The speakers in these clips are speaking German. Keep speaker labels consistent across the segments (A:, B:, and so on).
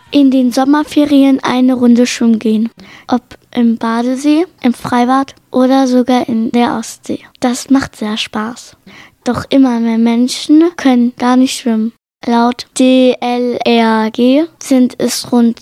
A: in den Sommerferien eine Runde schwimmen gehen. Ob im Badesee, im Freibad oder sogar in der Ostsee. Das macht sehr Spaß. Doch immer mehr Menschen können gar nicht schwimmen. Laut DLRG sind es rund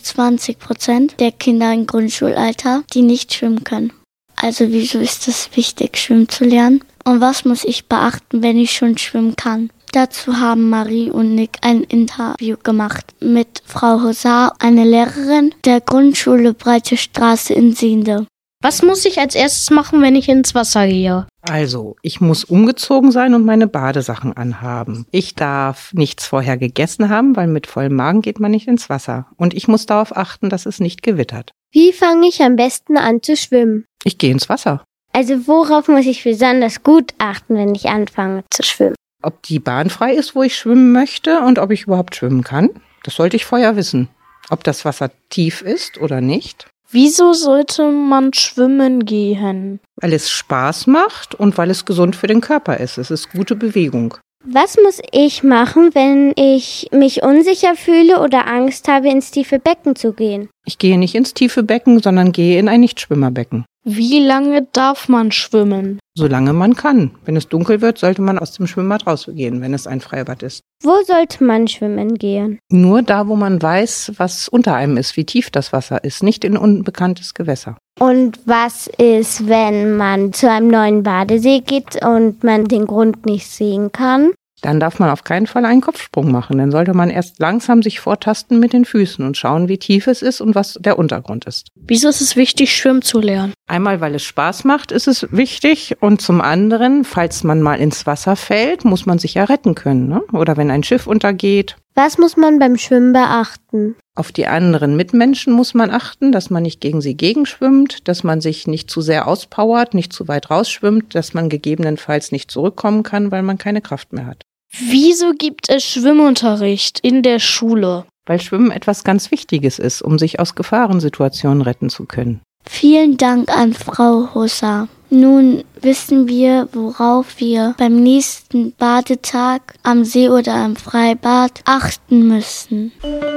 A: 20% der Kinder im Grundschulalter, die nicht schwimmen können. Also wieso ist es wichtig, schwimmen zu lernen? Und was muss ich beachten, wenn ich schon schwimmen kann? Dazu haben Marie und Nick ein Interview gemacht mit Frau Hosar, eine Lehrerin der Grundschule Breite Straße in Siende.
B: Was muss ich als erstes machen, wenn ich ins Wasser gehe?
C: Also, ich muss umgezogen sein und meine Badesachen anhaben. Ich darf nichts vorher gegessen haben, weil mit vollem Magen geht man nicht ins Wasser. Und ich muss darauf achten, dass es nicht gewittert.
D: Wie fange ich am besten an zu schwimmen?
C: Ich gehe ins Wasser.
D: Also worauf muss ich besonders gut achten, wenn ich anfange zu schwimmen?
C: Ob die Bahn frei ist, wo ich schwimmen möchte und ob ich überhaupt schwimmen kann, das sollte ich vorher wissen. Ob das Wasser tief ist oder nicht.
B: Wieso sollte man schwimmen gehen?
C: Weil es Spaß macht und weil es gesund für den Körper ist. Es ist gute Bewegung.
D: Was muss ich machen, wenn ich mich unsicher fühle oder Angst habe, ins tiefe Becken zu gehen?
C: Ich gehe nicht ins tiefe Becken, sondern gehe in ein Nichtschwimmerbecken.
B: Wie lange darf man schwimmen?
C: Solange man kann. Wenn es dunkel wird, sollte man aus dem Schwimmbad rausgehen, wenn es ein Freibad ist.
D: Wo sollte man schwimmen gehen?
C: Nur da, wo man weiß, was unter einem ist, wie tief das Wasser ist, nicht in unbekanntes Gewässer.
D: Und was ist, wenn man zu einem neuen Badesee geht und man den Grund nicht sehen kann?
C: Dann darf man auf keinen Fall einen Kopfsprung machen. Dann sollte man erst langsam sich vortasten mit den Füßen und schauen, wie tief es ist und was der Untergrund ist.
B: Wieso ist es wichtig, schwimmen zu lernen?
C: Einmal, weil es Spaß macht, ist es wichtig. Und zum anderen, falls man mal ins Wasser fällt, muss man sich ja retten können, ne? Oder wenn ein Schiff untergeht.
D: Was muss man beim Schwimmen beachten?
C: Auf die anderen Mitmenschen muss man achten, dass man nicht gegen sie gegenschwimmt, dass man sich nicht zu sehr auspowert, nicht zu weit rausschwimmt, dass man gegebenenfalls nicht zurückkommen kann, weil man keine Kraft mehr hat.
B: Wieso gibt es Schwimmunterricht in der Schule?
C: Weil Schwimmen etwas ganz Wichtiges ist, um sich aus Gefahrensituationen retten zu können.
A: Vielen Dank an Frau Hosar. Nun wissen wir, worauf wir beim nächsten Badetag am See oder im Freibad achten müssen.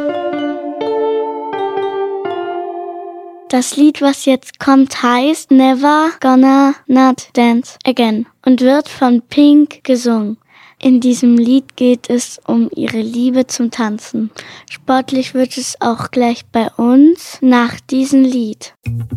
A: Das Lied, was jetzt kommt, heißt Never Gonna Not Dance Again und wird von Pink gesungen. In diesem Lied geht es um ihre Liebe zum Tanzen. Sportlich wird es auch gleich bei uns nach diesem Lied.